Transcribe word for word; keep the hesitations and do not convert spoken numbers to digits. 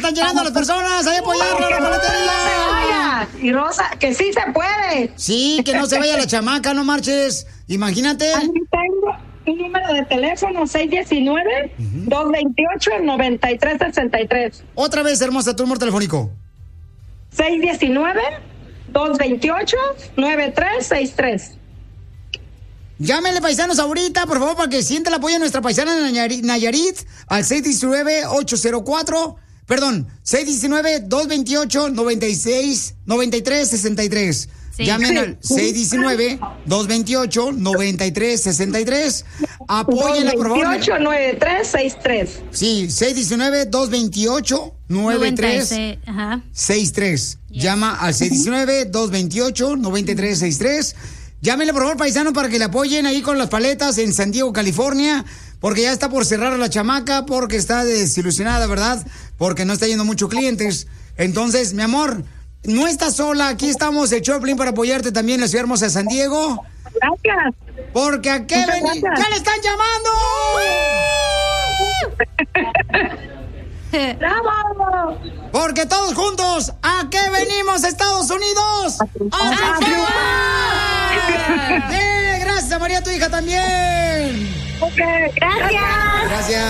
están llegando las personas. ¡Hay apoyarlo a la paletería! Y Rosa, que sí se puede. Sí, que no se vaya la chamaca, no marches. Imagínate. Aquí tengo un número de teléfono seis uno nueve, dos dos ocho, nueve tres seis tres. Otra vez, hermosa, tu número telefónico. seis uno nueve, dos dos ocho, nueve tres seis tres. Llámenle, paisanos, ahorita, por favor, para que sienta el apoyo de nuestra paisana de Nayarit, Nayarit al seis uno nueve, ocho cero cuatro, perdón, seis uno nueve, dos dos ocho, nueve seis, nueve tres seis tres. Sí. Llamen al seis uno nueve, dos dos ocho, nueve tres seis tres. Apóyenla, por favor. dos dos ocho, nueve tres seis tres. Sí, seis uno nueve, dos dos ocho, nueve tres seis tres. Yes. Llama al seis uno nueve, dos dos ocho, nueve tres seis tres. Llámenle, por favor, paisano, para que le apoyen ahí con las paletas en San Diego, California, porque ya está por cerrar a la chamaca, porque está desilusionada, ¿verdad? Porque no está yendo muchos clientes. Entonces, mi amor, no estás sola, aquí estamos, el Choplin, para apoyarte también en la ciudad hermosa de San Diego. Gracias. Porque a qué ven... ¡Ya le están llamando! ¡Bravo! Porque todos juntos, ¿a qué venimos, Estados Unidos? ¡A triunfar! ¡Eh! Gracias, María, tu hija también. Ok, gracias. Gracias.